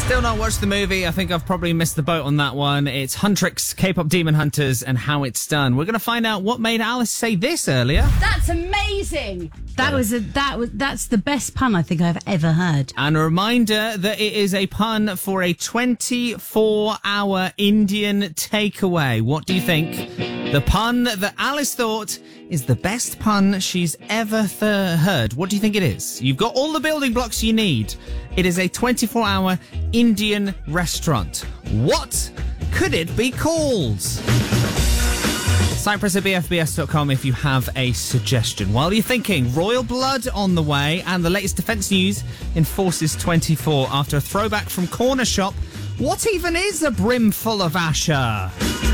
Still not watched the movie. I think I've probably missed the boat on that one. It's Huntrix, K-pop Demon Hunters, and How It's Done. We're going to find out what made Alice say this earlier. That's amazing. That's the best pun I think I've ever heard. And a reminder that it is a pun for a 24-hour Indian takeaway. What do you think? The pun that Alice thought is the best pun she's ever heard. What do you think it is? You've got all the building blocks you need. It is a 24-hour Indian restaurant. What could it be called? Cyprus at bfbs.com if you have a suggestion. While you're thinking, Royal Blood on the way and the latest defence news in Forces 24 after a throwback from Corner Shop. What even is a brim full of Asher?